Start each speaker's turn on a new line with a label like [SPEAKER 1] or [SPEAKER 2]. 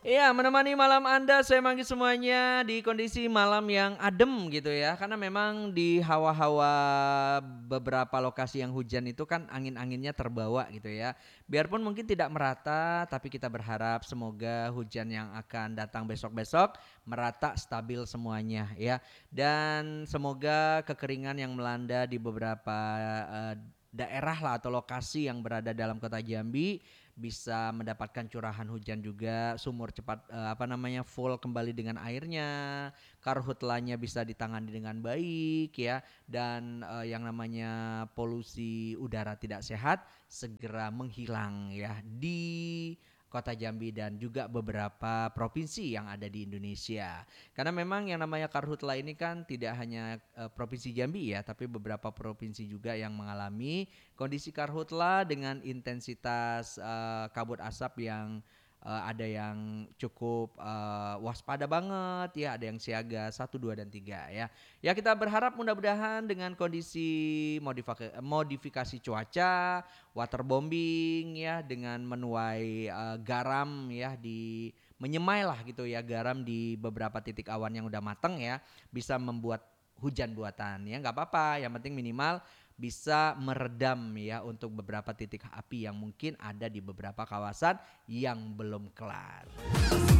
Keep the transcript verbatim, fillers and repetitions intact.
[SPEAKER 1] Iya, menemani malam Anda saya manggil semuanya di kondisi malam yang adem gitu ya. Karena memang di hawa-hawa beberapa lokasi yang hujan itu kan angin-anginnya terbawa gitu ya. Biarpun mungkin tidak merata, tapi kita berharap semoga hujan yang akan datang besok-besok merata stabil semuanya ya. Dan semoga kekeringan yang melanda di beberapa eh, daerah lah atau lokasi yang berada dalam kota Jambi bisa mendapatkan curahan hujan juga, sumur cepat eh, apa namanya full kembali dengan airnya, karhutlanya bisa ditangani dengan baik ya, dan eh, yang namanya polusi udara tidak sehat segera menghilang ya di Kota Jambi dan juga beberapa provinsi yang ada di Indonesia. Karena memang yang namanya karhutla ini kan tidak hanya eh, provinsi Jambi ya, tapi beberapa provinsi juga yang mengalami kondisi karhutla dengan intensitas uh, kabut asap yang uh, ada yang cukup uh, waspada banget ya, ada yang siaga satu, dua dan tiga ya. Ya kita berharap mudah-mudahan dengan kondisi modifikasi, modifikasi cuaca, waterbombing ya dengan menuai uh, garam ya di menyemai lah gitu ya garam di beberapa titik awan yang udah mateng ya bisa membuat hujan buatan ya nggak apa-apa yang penting minimal bisa meredam ya untuk beberapa titik api yang mungkin ada di beberapa kawasan yang belum kelar.